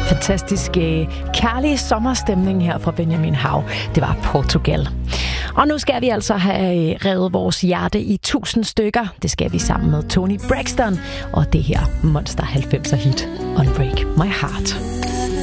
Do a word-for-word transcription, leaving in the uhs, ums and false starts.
Fantastisk øh, kærlig sommerstemning her fra Benjamin Hav. Det var Portugal. Og nu skal vi altså have øh, revet vores hjerte i tusind stykker. Det skal vi sammen med Toni Braxton og det her Monster halvfemser hit Unbreak My Heart.